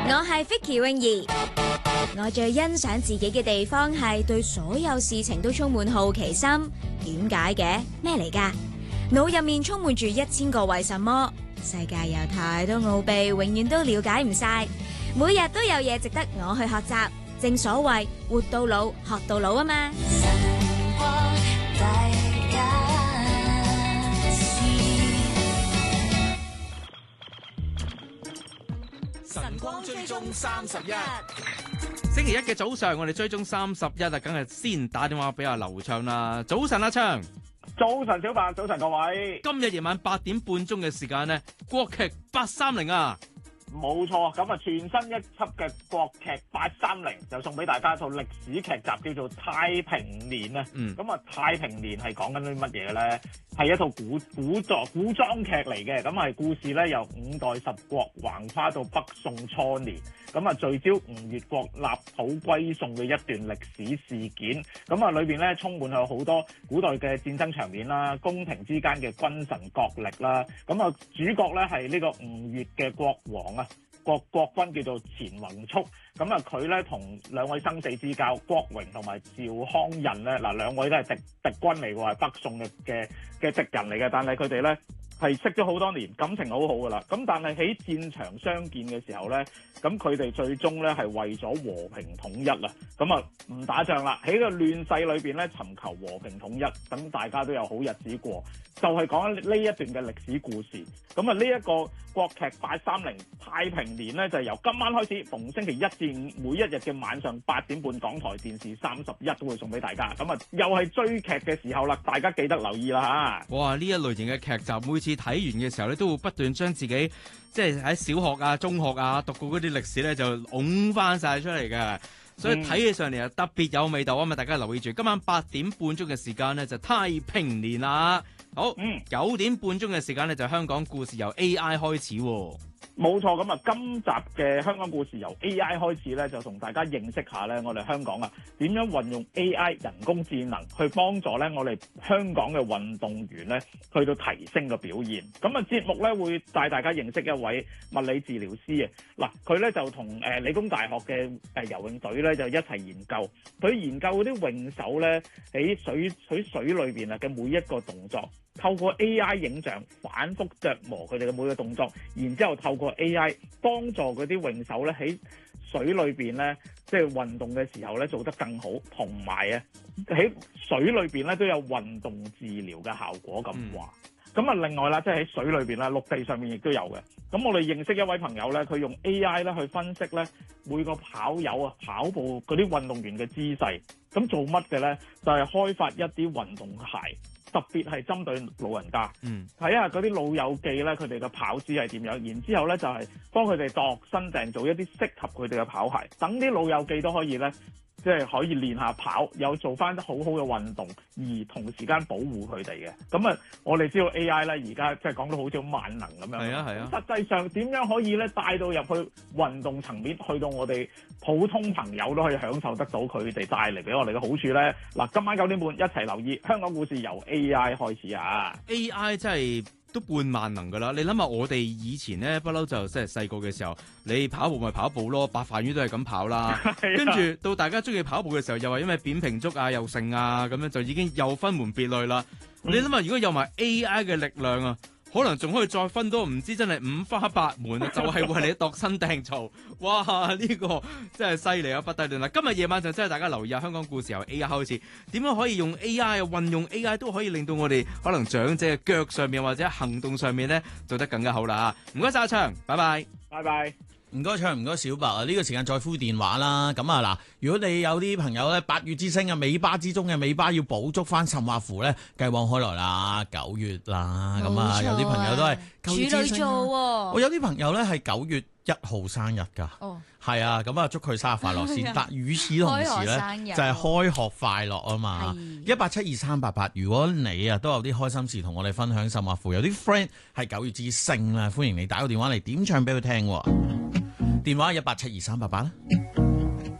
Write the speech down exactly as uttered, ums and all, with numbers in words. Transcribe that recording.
我係 Vicky 泳兒，我最欣賞自己嘅地方係對所有事情都充滿好奇心。點解嘅？咩嚟㗎？腦入面充滿住一千個為什麼，世界有太多奧秘，永遠都了解唔晒。每日都有嘢值得我去學習，正所謂活到老學到老啊嘛。 晨光追蹤三十一， 星期一嘅早上，我哋追蹤三十一啊，梗係先打電話俾阿劉暢啦。早晨，阿暢。 早晨，小白，早晨各位。 今日夜晚八點半鐘嘅時間呢，國劇八三零啊。 冇錯，咁啊全新一輯嘅國劇八三零就送俾大家一套歷史劇集，叫做《太平年》啊。嗯。咁啊，《太平年》係講緊啲乜嘢嘅咧？係一套古古作古裝劇嚟嘅。咁係故事咧由五代十國橫跨到北宋初年。咁啊聚焦吳越國立土歸宋嘅一段歷史事件。咁啊裏邊咧充滿咗好多古代嘅戰爭場面啦，宮廷之間嘅君臣角力啦。咁啊主角咧係呢個吳越嘅國王啊。國國君叫做錢弘速，咁啊佢咧同兩位生死之交郭榮同埋趙匡胤咧，嗱兩位都係敵敵軍嚟喎，係北宋嘅嘅嘅敵人嚟嘅，但係佢哋咧係識咗好多年，感情好好噶啦。咁但係喺戰場相見嘅時候咧，咁佢哋最終咧係為咗和平統一啊，咁啊唔打仗啦，喺個亂世裏邊咧尋求和平統一，等大家都有好日子過，就係講呢一段嘅歷史故事。咁啊呢一個國劇八三零太平年咧，就係由今晚開始，逢星期一至五每一日嘅晚上八點半，港台電視三十一都會送俾大家。咁啊又係追劇嘅時候啦，大家記得留意啦嚇。 哇！呢一類型嘅劇集，每次睇完嘅時候咧，都會不斷將自己即係喺小學啊、中學啊讀過嗰啲歷史咧，就拱翻晒出嚟嘅。所以睇起上嚟啊，特別有味道啊嘛！大家留意住，今晚八點半鐘嘅時間呢，就太平年啦。好，九點半鐘嘅時間呢，就香港故事由 A I 開始喎。 冇錯，咁啊，今集嘅香港故事由 A I 開始咧，就同大家認識下咧，我哋香港啊點樣運用 A I 人工智能去幫助咧我哋香港嘅運動員咧去到提升個表現。咁啊，節目咧會帶大家認識一位物理治療師啊。嗱，佢咧就同誒理工大學嘅誒游泳隊咧就一齊研究，佢研究嗰啲泳手咧喺水喺水裏邊啊嘅每一個動作，透過 A I 影像反覆琢磨佢哋嘅每個動作，然之後透過 A I 幫助嗰啲泳手咧喺水裏邊咧，即係運動嘅時候咧做得更好，同埋啊喺水裏邊咧都有運動治療嘅效果咁話。咁啊、嗯，另外啦，即係喺水裏邊啦，陸地上面亦都有嘅。咁我哋認識一位朋友咧，佢用 A I 咧去分析咧每個跑友啊跑步嗰啲運動員嘅姿勢，咁做乜嘅咧？就係、是、開發一啲運動鞋。特別係針對老人家，睇下嗰啲老友記咧，佢哋嘅跑姿係點樣，然之後咧就係幫佢哋度身訂做一啲適合佢哋嘅跑鞋，等啲老友記都可以咧，即係可以練下跑，有做翻好好嘅運動，而同時間保護佢哋嘅。咁啊，我哋知道 A I 咧而家即係講到好似萬能咁樣，係啊係啊。實際上點樣可以咧帶到入去運動層面，去到我哋普通朋友都可以享受得到佢哋帶嚟俾我哋嘅好處咧？嗱，今晚九點半一齊留意香港故事由 A I 開始啊 ！A I 真係都半萬能噶啦！你諗下，我哋以前咧不嬲就即係細個嘅時候，你跑步咪跑步咯，白飯魚都係咁跑啦。跟住到大家中意跑步嘅時候，又話因為扁平足啊、又剩啊，咁樣就已經又分門別類啦。嗯、你諗下，如果有埋 A I 嘅力量啊！可能仲可以再分多唔知真係五花八門啊！就係、是、為你度身訂造，哇！呢、這個真係犀利啊，不得了啦！今日夜晚就真係大家留意下香港故事由 A I 開始，點樣可以用 A I 啊，運用 A I 都可以令到我哋可能長者嘅腳上面或者行動上面咧做得更加好啦！唔該晒阿祥，拜拜， 拜拜。 唔該唱，唔該小白啊！呢、這個時間再呼電話啦。咁啊嗱，如果你有啲朋友咧，八月之星啊，尾巴之中嘅尾巴要補足翻，甚或乎咧，繼往開來啦，九月啦，咁啊，有啲朋友都係處女座喎。我有啲朋友咧係九月一號生日㗎。哦，係啊，咁啊，祝佢生日快樂先。但與此同時咧，就係開學快樂啊嘛。一八七二三八八，如果你啊都有啲開心事同我哋分享，甚或乎有啲 friend 係九月之星啦，歡迎你打個電話嚟點唱俾佢聽。電話一八七二三八八啦。